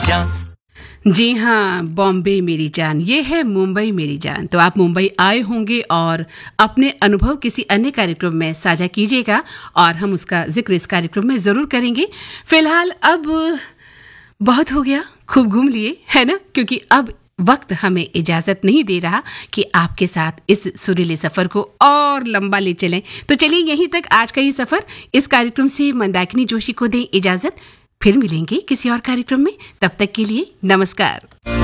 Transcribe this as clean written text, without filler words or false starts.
जान। जी हाँ, बॉम्बे मेरी जान, ये है मुंबई मेरी जान। तो आप मुंबई आए होंगे और अपने अनुभव किसी अन्य कार्यक्रम में साझा कीजिएगा और हम उसका जिक्र इस कार्यक्रम में ज़रूर करेंगे। फिलहाल अब बहुत हो गया, खूब घूम लिए, है ना? क्योंकि अब वक्त हमें इजाजत नहीं दे रहा कि आपके साथ इस सुरीले सफर को और लंबा ले चलें। तो चलिए यहीं तक आज का ही सफर। इस कार्यक्रम से मंदाकिनी जोशी को दें इजाजत। फिर मिलेंगे किसी और कार्यक्रम में। तब तक के लिए नमस्कार।